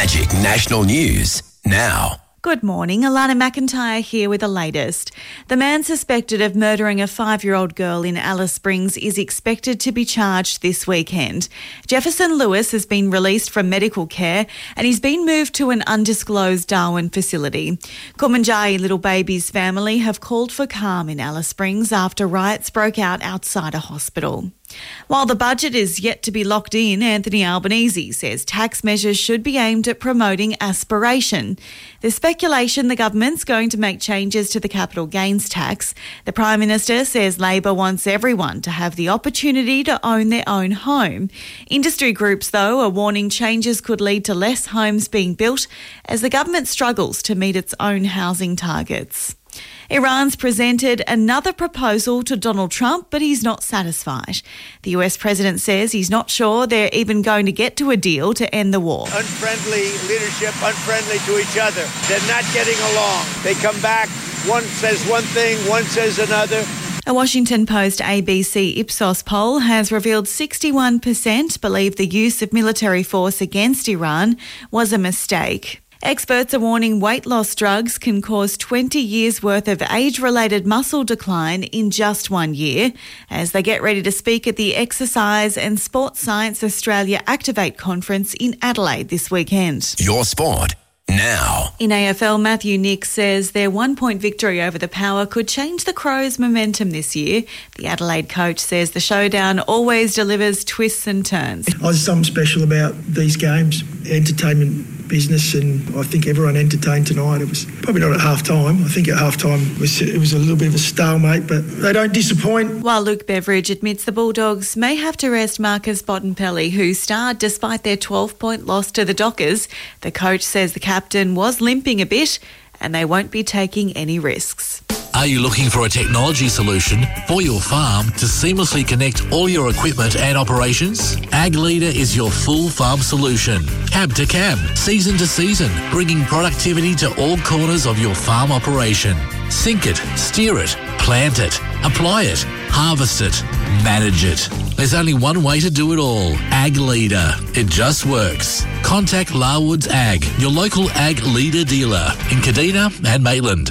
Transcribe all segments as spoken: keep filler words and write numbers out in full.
Magic National News now. Good morning, Alana McIntyre here with the latest. The man suspected of murdering a five-year-old girl in Alice Springs is expected to be charged this weekend. Jefferson Lewis has been released from medical care and he's been moved to an undisclosed Darwin facility. Kumanjayi Little Baby's family have called for calm in Alice Springs after riots broke out outside a hospital. While the budget is yet to be locked in, Anthony Albanese says tax measures should be aimed at promoting aspiration. There's speculation the government's going to make changes to the capital gains tax. The Prime Minister says Labor wants everyone to have the opportunity to own their own home. Industry groups, though, are warning changes could lead to less homes being built as the government struggles to meet its own housing targets. Iran's presented another proposal to Donald Trump, but he's not satisfied. The U S president says he's not sure they're even going to get to a deal to end the war. Unfriendly leadership, unfriendly to each other. They're not getting along. They come back, one says one thing, one says another. A Washington Post A B C Ipsos poll has revealed sixty-one percent believe the use of military force against Iran was a mistake. Experts are warning weight loss drugs can cause twenty years' worth of age-related muscle decline in just one year as they get ready to speak at the Exercise and Sports Science Australia Activate Conference in Adelaide this weekend. Your sport now. In A F L, Matthew Nick says their one-point victory over the Power could change the Crows' momentum this year. The Adelaide coach says the showdown always delivers twists and turns. There's something special about these games, entertainment business, and I think everyone entertained tonight. It was probably not at half-time. I think at half-time it was, it was a little bit of a stalemate, but they don't disappoint. While Luke Beveridge admits the Bulldogs may have to rest Marcus Bontempelli, who starred despite their twelve-point loss to the Dockers, the coach says the captain was limping a bit and they won't be taking any risks. Are you looking for a technology solution for your farm to seamlessly connect all your equipment and operations? Ag Leader is your full farm solution. Cab to cab, season to season, bringing productivity to all corners of your farm operation. Sync it, steer it, plant it, apply it, harvest it, manage it. There's only one way to do it all. Ag Leader. It just works. Contact Larwoods Ag, your local Ag Leader dealer in Kadina and Maitland.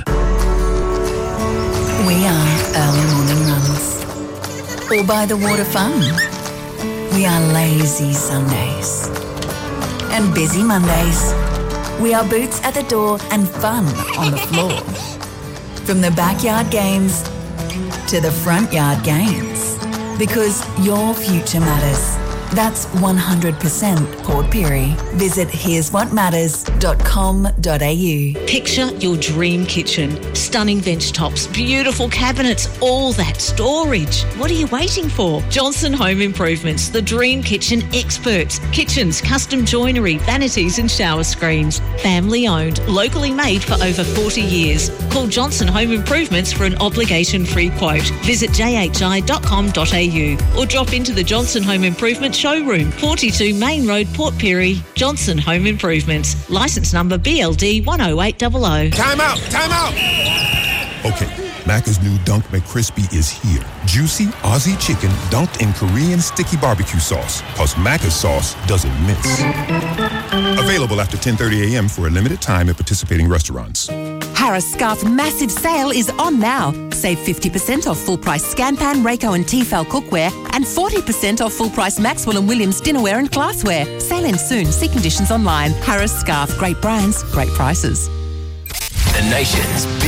We are early morning runs, or by the water fun. We are lazy Sundays and busy Mondays. We are boots at the door and fun on the floor. From the backyard games to the front yard games, because your future matters. That's one hundred percent Port Pirie. Visit here's what matters dot com dot a u. Picture your dream kitchen. Stunning bench tops, beautiful cabinets, all that storage. What are you waiting for? Johnson Home Improvements, the dream kitchen experts. Kitchens, custom joinery, vanities and shower screens. Family owned, locally made for over forty years. Call Johnson Home Improvements for an obligation-free quote. Visit j h i dot com dot a u or drop into the Johnson Home Improvement showroom, forty-two Main Road, Port Pirie. Johnson Home Improvements. Licence number B L D one oh eight double oh. Time out! Time out! Okay, Macca's new Dunk McCrispy is here. Juicy Aussie chicken dunked in Korean sticky barbecue sauce. Plus Macca's sauce doesn't miss. Available after ten thirty a.m. for a limited time at participating restaurants. Harris Scarf massive sale is on now. Save fifty percent off full-price Scanpan, Rayco and Tefal cookware and forty percent off full-price Maxwell and Williams dinnerware and glassware. Sale ends soon. See conditions online. Harris Scarf. Great brands, great prices. The nation's